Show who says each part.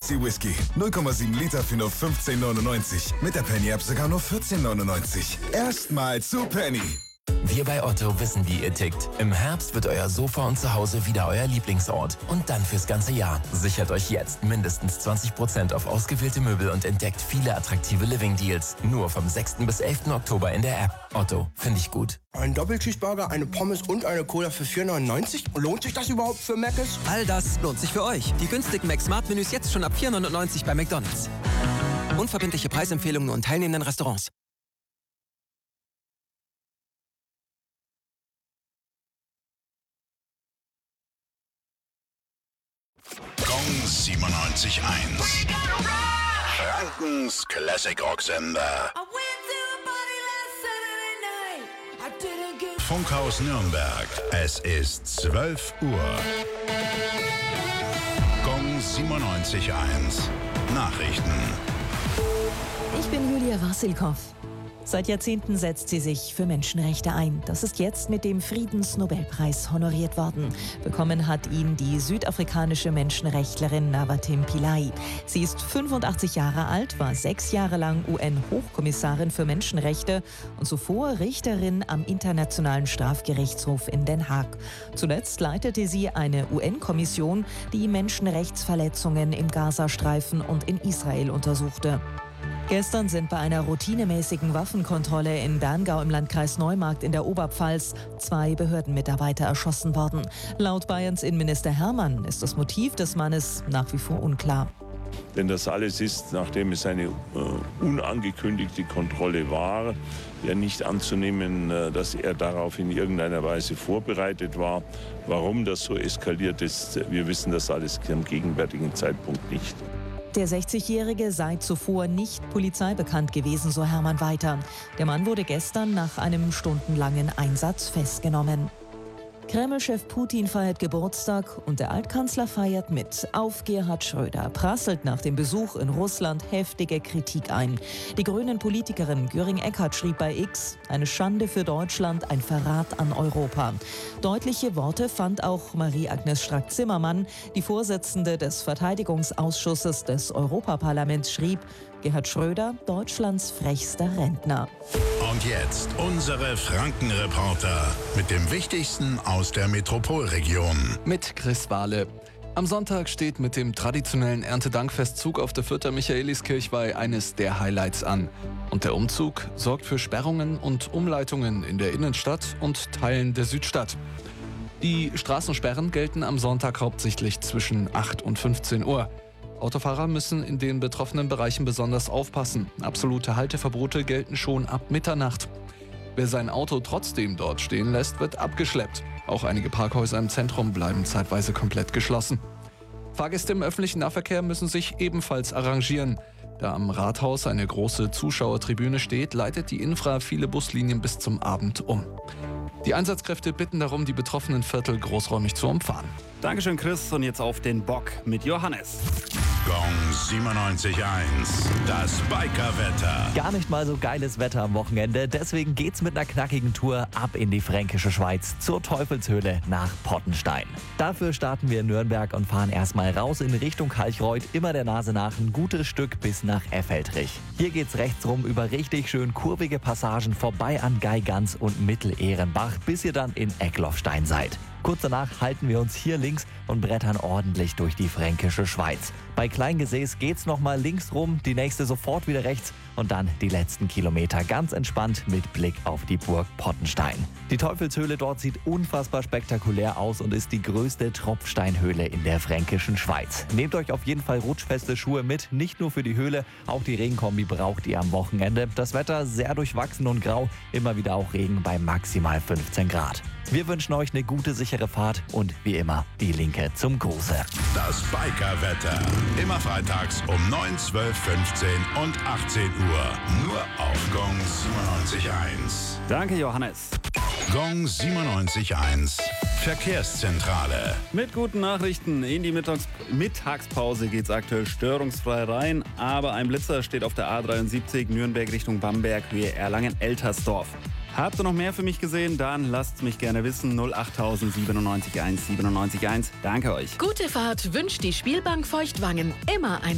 Speaker 1: Legacy Whisky. 0,7 Liter für nur 15,99. Mit der Penny-App sogar nur 14,99. Erstmal zu Penny.
Speaker 2: Wir bei Otto wissen, wie ihr tickt. Im Herbst wird euer Sofa und Zuhause wieder euer Lieblingsort. Und dann fürs ganze Jahr. Sichert euch jetzt mindestens 20% auf ausgewählte Möbel und entdeckt viele attraktive Living-Deals. Nur vom 6. bis 11. Oktober in der App. Otto, finde ich gut.
Speaker 3: Ein Doppelcheeseburger, eine Pommes und eine Cola für 4,99? Lohnt sich das überhaupt für Mc's?
Speaker 4: All das lohnt sich für euch. Die günstigen Mac-Smart-Menüs jetzt schon ab 4,99 bei McDonald's. Unverbindliche Preisempfehlungen und teilnehmenden Restaurants.
Speaker 5: Gong 97.1. Frankens Classic Rock Sender. Funkhaus Nürnberg. Es ist 12 Uhr. Gong 97.1. Nachrichten.
Speaker 6: Ich bin Julia Wassilkow. Seit Jahrzehnten setzt sie sich für Menschenrechte ein. Das ist jetzt mit dem Friedensnobelpreis honoriert worden. Bekommen hat ihn die südafrikanische Menschenrechtlerin Navatim Pillay. Sie ist 85 Jahre alt, war 6 Jahre lang UN-Hochkommissarin für Menschenrechte und zuvor Richterin am Internationalen Strafgerichtshof in Den Haag. Zuletzt leitete sie eine UN-Kommission, die Menschenrechtsverletzungen im Gazastreifen und in Israel untersuchte. Gestern sind bei einer routinemäßigen Waffenkontrolle in Berngau im Landkreis Neumarkt in der Oberpfalz 2 Behördenmitarbeiter erschossen worden. Laut Bayerns Innenminister Hermann ist das Motiv des Mannes nach wie vor unklar.
Speaker 7: Denn das alles ist, nachdem es eine unangekündigte Kontrolle war, ja nicht anzunehmen, dass er darauf in irgendeiner Weise vorbereitet war. Warum das so eskaliert ist, wir wissen das alles am gegenwärtigen Zeitpunkt nicht.
Speaker 6: Der 60-Jährige sei zuvor nicht polizeibekannt gewesen, so Hermann weiter. Der Mann wurde gestern nach einem stundenlangen Einsatz festgenommen. Kreml-Chef Putin feiert Geburtstag und der Altkanzler feiert mit. Auf Gerhard Schröder prasselt nach dem Besuch in Russland heftige Kritik ein. Die Grünen-Politikerin Göring-Eckardt schrieb bei X: Eine Schande für Deutschland, ein Verrat an Europa. Deutliche Worte fand auch Marie-Agnes Strack-Zimmermann. Die Vorsitzende des Verteidigungsausschusses des Europaparlaments schrieb: Gerhard Schröder, Deutschlands frechster Rentner.
Speaker 5: Und jetzt unsere Franken-Reporter mit dem Wichtigsten aus der Metropolregion.
Speaker 8: Mit Chris Wahle. Am Sonntag steht mit dem traditionellen Erntedankfestzug auf der Fürther Michaeliskirchweih eines der Highlights an. Und der Umzug sorgt für Sperrungen und Umleitungen in der Innenstadt und Teilen der Südstadt. Die Straßensperren gelten am Sonntag hauptsächlich zwischen 8 und 15 Uhr. Autofahrer müssen in den betroffenen Bereichen besonders aufpassen. Absolute Halteverbote gelten schon ab Mitternacht. Wer sein Auto trotzdem dort stehen lässt, wird abgeschleppt. Auch einige Parkhäuser im Zentrum bleiben zeitweise komplett geschlossen. Fahrgäste im öffentlichen Nahverkehr müssen sich ebenfalls arrangieren. Da am Rathaus eine große Zuschauertribüne steht, leitet die Infra viele Buslinien bis zum Abend um. Die Einsatzkräfte bitten darum, die betroffenen Viertel großräumig zu umfahren.
Speaker 9: Dankeschön, Chris. Und jetzt auf den Bock mit Johannes.
Speaker 5: Gong 97.1. Das Bikerwetter.
Speaker 10: Gar nicht mal so geiles Wetter am Wochenende. Deswegen geht's mit einer knackigen Tour ab in die fränkische Schweiz zur Teufelshöhle nach Pottenstein. Dafür starten wir in Nürnberg und fahren erstmal raus in Richtung Kalchreuth, immer der Nase nach ein gutes Stück bis nach Effeltrich. Hier geht's rechts rum über richtig schön kurvige Passagen vorbei an Geigans und Mittelehrenbach, bis ihr dann in Eckloffstein seid. Kurz danach halten wir uns hier links und brettern ordentlich durch die fränkische Schweiz. Bei Kleingesäß geht's nochmal links rum, die nächste sofort wieder rechts und dann die letzten Kilometer ganz entspannt mit Blick auf die Burg Pottenstein. Die Teufelshöhle dort sieht unfassbar spektakulär aus und ist die größte Tropfsteinhöhle in der fränkischen Schweiz. Nehmt euch auf jeden Fall rutschfeste Schuhe mit, nicht nur für die Höhle, auch die Regenkombi braucht ihr am Wochenende. Das Wetter sehr durchwachsen und grau, immer wieder auch Regen bei maximal 15 Grad. Wir wünschen euch eine gute, sichere Fahrt und wie immer die Linke zum Gruße.
Speaker 5: Das Bikerwetter. Immer freitags um 9, 12, 15 und 18 Uhr. Nur auf Gong 97.1.
Speaker 9: Danke, Johannes.
Speaker 5: Gong 97.1. Verkehrszentrale.
Speaker 9: Mit guten Nachrichten in die Mittagspause geht's aktuell störungsfrei rein, aber ein Blitzer steht auf der A73 Nürnberg Richtung Bamberg, Höhe Erlangen-Eltersdorf. Habt ihr noch mehr für mich gesehen? Dann lasst's mich gerne wissen. 08000 97 1 97 1. Danke euch.
Speaker 11: Gute Fahrt wünscht die Spielbank Feuchtwangen. Immer ein